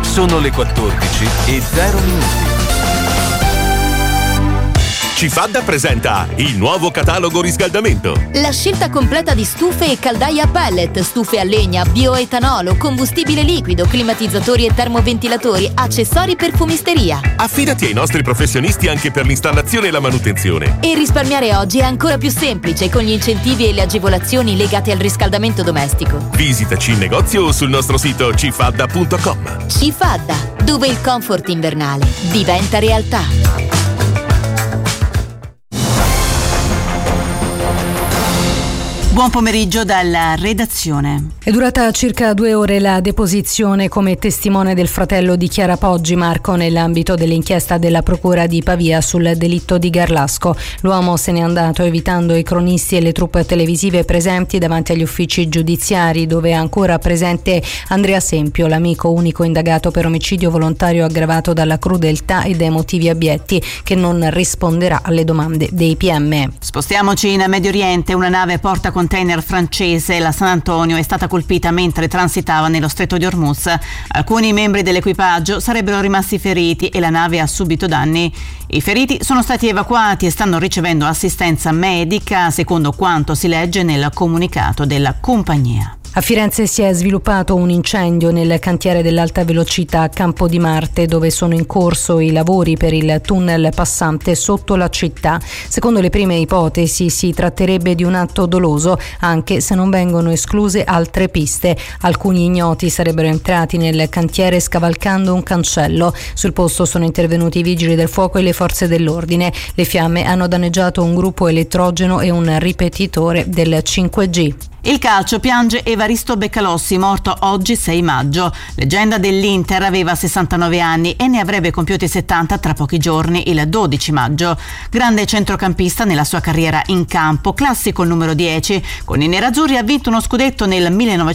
Sono le 14:0. Cifadda presenta il nuovo catalogo riscaldamento. La scelta completa di stufe e caldaie a pellet, stufe a legna, bioetanolo, combustibile liquido, climatizzatori e termoventilatori, accessori per fumisteria. Affidati ai nostri professionisti anche per l'installazione e la manutenzione. E risparmiare oggi è ancora più semplice con gli incentivi e le agevolazioni legate al riscaldamento domestico. Visitaci in negozio o sul nostro sito cifadda.com. Cifadda, dove il comfort invernale diventa realtà. Buon pomeriggio dalla redazione. È durata circa 2 ore la deposizione come testimone del fratello di Chiara Poggi, Marco, nell'ambito dell'inchiesta della Procura di Pavia sul delitto di Garlasco. L'uomo se n'è andato evitando i cronisti e le troupe televisive presenti davanti agli uffici giudiziari, dove è ancora presente Andrea Sempio, l'amico unico indagato per omicidio volontario aggravato dalla crudeltà e dai motivi abietti, che non risponderà alle domande dei PM. Spostiamoci in Medio Oriente. Una nave porta container francese, la San Antonio, è stata colpita mentre transitava nello stretto di Hormuz. Alcuni membri dell'equipaggio sarebbero rimasti feriti e la nave ha subito danni. I feriti sono stati evacuati e stanno ricevendo assistenza medica, secondo quanto si legge nel comunicato della compagnia. A Firenze si è sviluppato un incendio nel cantiere dell'alta velocità a Campo di Marte, dove sono in corso i lavori per il tunnel passante sotto la città. Secondo le prime ipotesi si tratterebbe di un atto doloso, anche se non vengono escluse altre piste. Alcuni ignoti sarebbero entrati nel cantiere scavalcando un cancello. Sul posto sono intervenuti i vigili del fuoco e le forze dell'ordine. Le fiamme hanno danneggiato un gruppo elettrogeno e un ripetitore del 5G. Il calcio piange Evaristo Beccalossi, morto oggi 6 maggio. Leggenda dell'Inter, aveva 69 anni e ne avrebbe compiuti 70 tra pochi giorni, il 12 maggio. Grande centrocampista nella sua carriera in campo, classico il numero 10. Con i nerazzurri ha vinto uno scudetto nel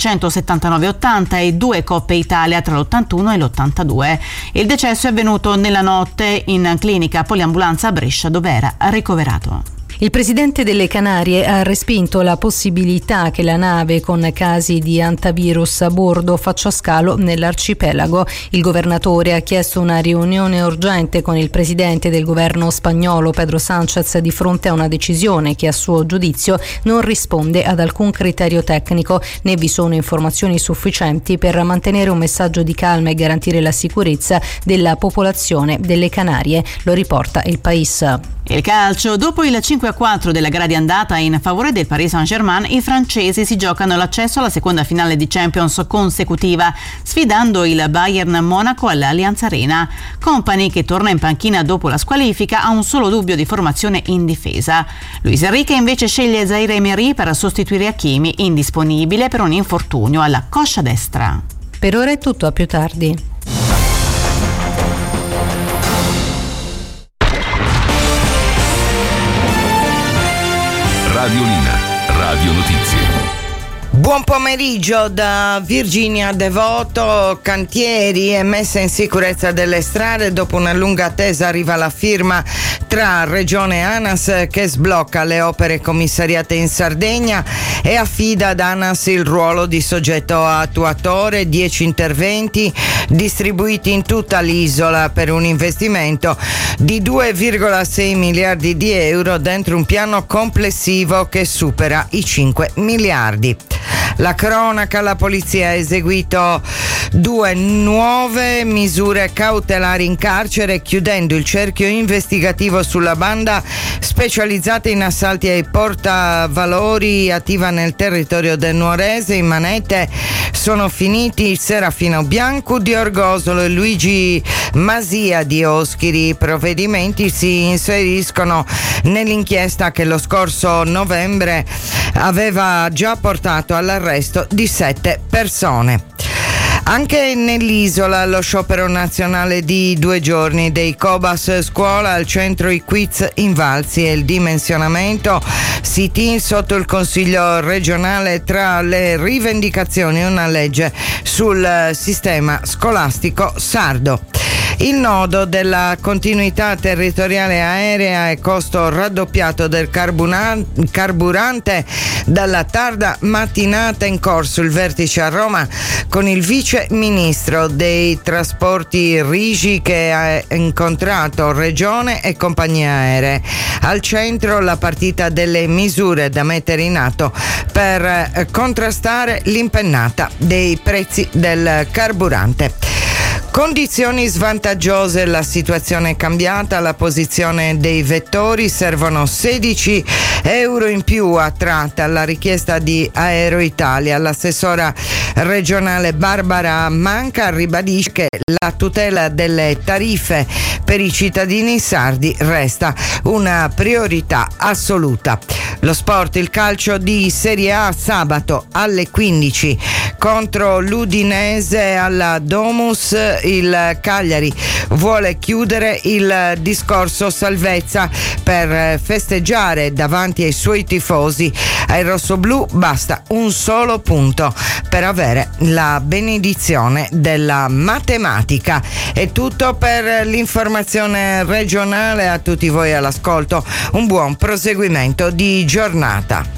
1979-80 e 2 Coppe Italia tra l'81 e l'82. Il decesso è avvenuto nella notte in clinica poliambulanza a Brescia, dove era ricoverato. Il presidente delle Canarie ha respinto la possibilità che la nave con casi di antivirus a bordo faccia scalo nell'arcipelago. Il governatore ha chiesto una riunione urgente con il presidente del governo spagnolo Pedro Sánchez di fronte a una decisione che a suo giudizio non risponde ad alcun criterio tecnico, né vi sono informazioni sufficienti per mantenere un messaggio di calma e garantire la sicurezza della popolazione delle Canarie. Lo riporta Il País. Il calcio. Dopo il 5-4 della gara di andata in favore del Paris Saint-Germain, i francesi si giocano l'accesso alla seconda finale di Champions consecutiva, sfidando il Bayern Monaco all'Allianz Arena. Kompany, che torna in panchina dopo la squalifica, ha un solo dubbio di formazione in difesa. Luis Enrique invece sceglie Zaire Emery per sostituire Hakimi, indisponibile per un infortunio alla coscia destra. Per ora è tutto, a più tardi. Radiolina, Radio Notizie. Buon pomeriggio da Virginia Devoto. Cantieri e messa in sicurezza delle strade. Dopo una lunga attesa arriva la firma tra Regione e ANAS, che sblocca le opere commissariate in Sardegna e affida ad ANAS il ruolo di soggetto attuatore. 10 interventi distribuiti in tutta l'isola per un investimento di 2,6 miliardi di euro dentro un piano complessivo che supera i 5 miliardi. La cronaca: la polizia ha eseguito 2 nuove misure cautelari in carcere, chiudendo il cerchio investigativo sulla banda specializzata in assalti ai portavalori attiva nel territorio del Nuorese. In manette sono finiti Serafino Bianco di Orgosolo e Luigi Masia di Oschiri. I provvedimenti si inseriscono nell'inchiesta che lo scorso novembre aveva già portato all'arresto di 7 persone. Anche nell'isola lo sciopero nazionale di 2 giorni dei Cobas Scuola, al centro i quiz Invalsi e il dimensionamento. Sit-in sotto il Consiglio regionale, tra le rivendicazioni una legge sul sistema scolastico sardo. Il nodo della continuità territoriale aerea e costo raddoppiato del carburante. Dalla tarda mattinata in corso il vertice a Roma con il vice ministro dei trasporti Rigi che ha incontrato regione e compagnie aeree. Al centro la partita delle misure da mettere in atto per contrastare l'impennata dei prezzi del carburante. Condizioni svantaggiose, la situazione è cambiata, la posizione dei vettori, servono 16 euro in più a tratta alla richiesta di Aero Italia. L'assessora regionale Barbara Manca ribadisce che la tutela delle tariffe per i cittadini sardi resta una priorità assoluta. Lo sport, il calcio di Serie A sabato alle 15 contro l'Udinese alla Domus. Il Cagliari vuole chiudere il discorso salvezza per festeggiare davanti ai suoi tifosi. Ai rossoblù basta un solo punto per avere la benedizione della matematica. È tutto per l'informazione regionale. A tutti voi all'ascolto un buon proseguimento di giornata.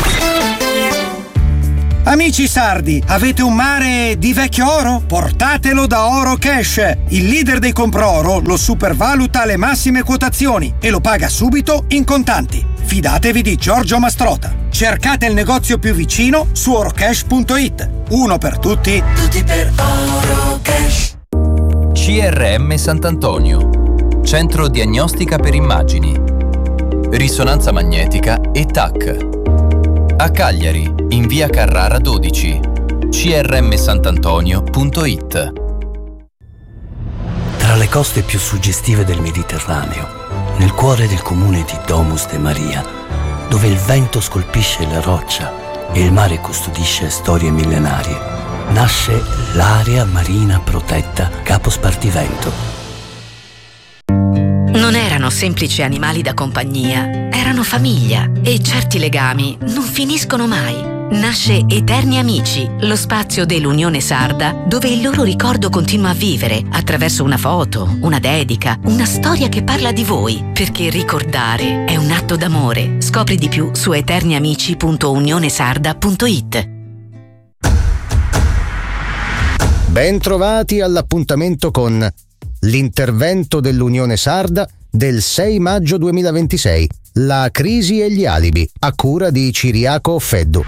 Amici sardi, avete un mare di vecchio oro? Portatelo da Oro Cash. Il leader dei compro-oro lo supervaluta alle massime quotazioni e lo paga subito in contanti. Fidatevi di Giorgio Mastrota. Cercate il negozio più vicino su orocash.it. Uno per tutti, tutti per Oro Cash. CRM Sant'Antonio, Centro Diagnostica per Immagini, Risonanza Magnetica e TAC. A Cagliari, in via Carrara 12, crmsant'antonio.it. Tra le coste più suggestive del Mediterraneo, nel cuore del comune di Domus de Maria, dove il vento scolpisce la roccia e il mare custodisce storie millenarie, nasce l'area marina protetta Capo Spartivento. Non erano semplici animali da compagnia, erano famiglia e certi legami non finiscono mai. Nasce Eterni Amici, lo spazio dell'Unione Sarda dove il loro ricordo continua a vivere attraverso una foto, una dedica, una storia che parla di voi, perché ricordare è un atto d'amore. Scopri di più su eterniamici.unionesarda.it. Ben trovati all'appuntamento con l'intervento dell'Unione Sarda del 6 maggio 2026, la crisi e gli alibi, a cura di Ciriaco Feddu.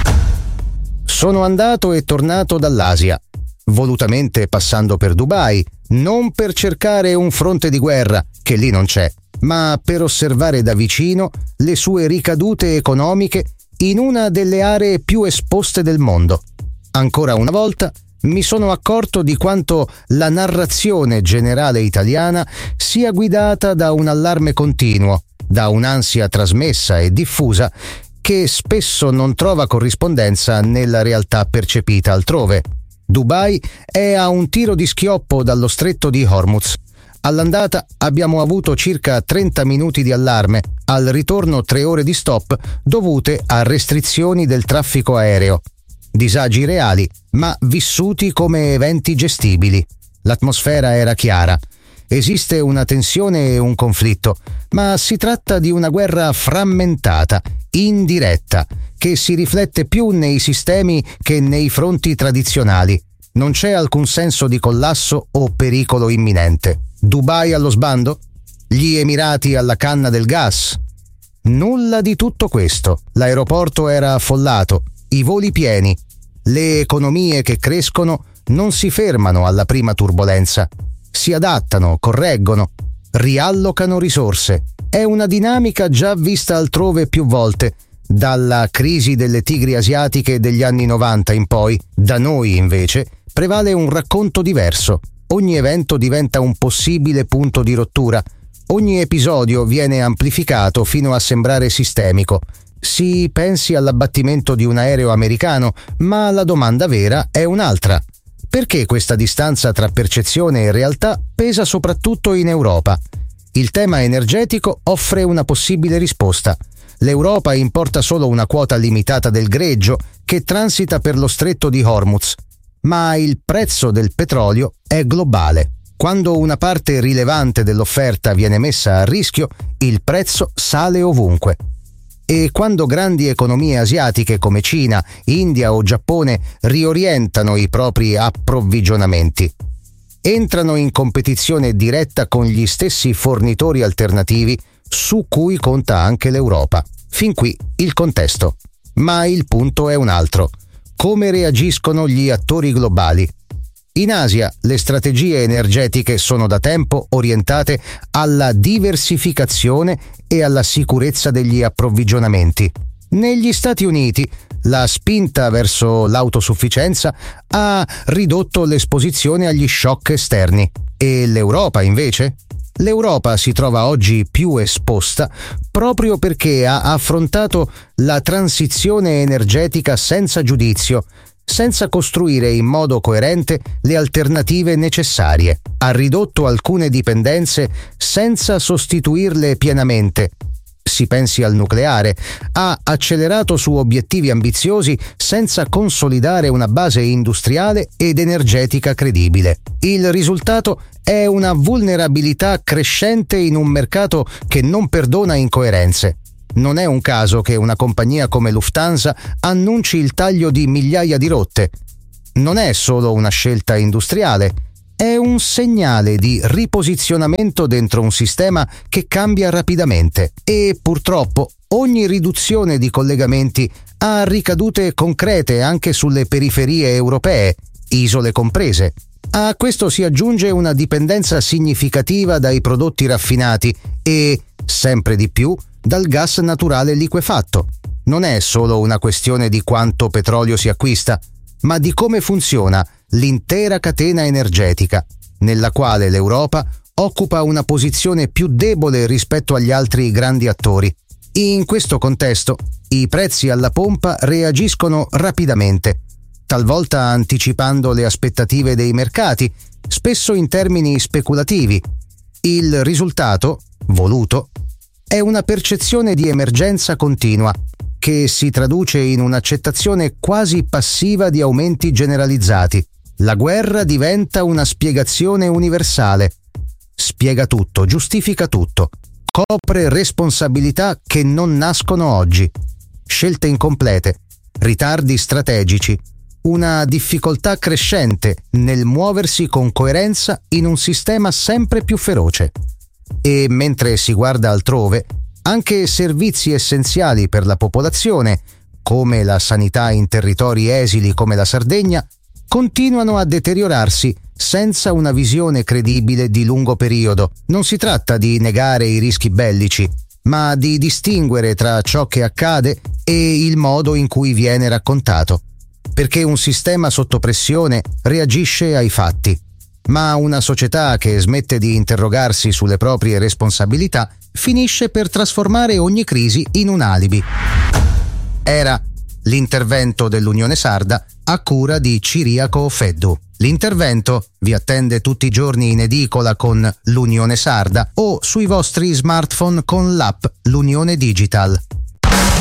Sono andato e tornato dall'Asia, volutamente passando per Dubai, non per cercare un fronte di guerra, che lì non c'è, ma per osservare da vicino le sue ricadute economiche in una delle aree più esposte del mondo. Ancora una volta mi sono accorto di quanto la narrazione generale italiana sia guidata da un allarme continuo, da un'ansia trasmessa e diffusa che spesso non trova corrispondenza nella realtà percepita altrove. Dubai è a un tiro di schioppo dallo stretto di Hormuz. All'andata abbiamo avuto circa 30 minuti di allarme, al ritorno 3 ore di stop dovute a restrizioni del traffico aereo. Disagi reali, ma vissuti come eventi gestibili. L'atmosfera era chiara. Esiste una tensione e un conflitto, ma si tratta di una guerra frammentata, indiretta, che si riflette più nei sistemi che nei fronti tradizionali. Non c'è alcun senso di collasso o pericolo imminente. Dubai allo sbando? Gli Emirati alla canna del gas? Nulla di tutto questo. L'aeroporto era affollato, i voli pieni. Le economie che crescono non si fermano alla prima turbolenza. Si adattano, correggono, riallocano risorse. È una dinamica già vista altrove più volte, dalla crisi delle tigri asiatiche degli anni 90 in poi. Da noi, invece, prevale un racconto diverso. Ogni evento diventa un possibile punto di rottura. Ogni episodio viene amplificato fino a sembrare sistemico. Si pensi all'abbattimento di un aereo americano, ma la domanda vera è un'altra. Perché questa distanza tra percezione e realtà pesa soprattutto in Europa? Il tema energetico offre una possibile risposta. L'Europa importa solo una quota limitata del greggio che transita per lo stretto di Hormuz, ma il prezzo del petrolio è globale. Quando una parte rilevante dell'offerta viene messa a rischio, il prezzo sale ovunque. E quando grandi economie asiatiche come Cina, India o Giappone riorientano i propri approvvigionamenti, entrano in competizione diretta con gli stessi fornitori alternativi su cui conta anche l'Europa. Fin qui il contesto. Ma il punto è un altro. Come reagiscono gli attori globali? In Asia le strategie energetiche sono da tempo orientate alla diversificazione e alla sicurezza degli approvvigionamenti. Negli Stati Uniti la spinta verso l'autosufficienza ha ridotto l'esposizione agli shock esterni. E l'Europa invece? L'Europa si trova oggi più esposta proprio perché ha affrontato la transizione energetica senza giudizio, senza costruire in modo coerente le alternative necessarie. Ha ridotto alcune dipendenze senza sostituirle pienamente. Si pensi al nucleare. Ha accelerato su obiettivi ambiziosi senza consolidare una base industriale ed energetica credibile. Il risultato è una vulnerabilità crescente in un mercato che non perdona incoerenze. Non è un caso che una compagnia come Lufthansa annunci il taglio di migliaia di rotte. Non è solo una scelta industriale, è un segnale di riposizionamento dentro un sistema che cambia rapidamente. E purtroppo ogni riduzione di collegamenti ha ricadute concrete anche sulle periferie europee, isole comprese. A questo si aggiunge una dipendenza significativa dai prodotti raffinati e, sempre di più, dal gas naturale liquefatto. Non è solo una questione di quanto petrolio si acquista, ma di come funziona l'intera catena energetica, nella quale l'Europa occupa una posizione più debole rispetto agli altri grandi attori. In questo contesto, i prezzi alla pompa reagiscono rapidamente, talvolta anticipando le aspettative dei mercati, spesso in termini speculativi. Il risultato, voluto, è una percezione di emergenza continua, che si traduce in un'accettazione quasi passiva di aumenti generalizzati. La guerra diventa una spiegazione universale. Spiega tutto, giustifica tutto, copre responsabilità che non nascono oggi, scelte incomplete, ritardi strategici, una difficoltà crescente nel muoversi con coerenza in un sistema sempre più feroce. E mentre si guarda altrove, anche servizi essenziali per la popolazione, come la sanità in territori esili come la Sardegna, continuano a deteriorarsi senza una visione credibile di lungo periodo. Non si tratta di negare i rischi bellici, ma di distinguere tra ciò che accade e il modo in cui viene raccontato. Perché un sistema sotto pressione reagisce ai fatti, ma una società che smette di interrogarsi sulle proprie responsabilità finisce per trasformare ogni crisi in un alibi. Era l'intervento dell'Unione Sarda a cura di Ciriaco Feddu. L'intervento vi attende tutti i giorni in edicola con l'Unione Sarda o sui vostri smartphone con l'app L'Unione Digital.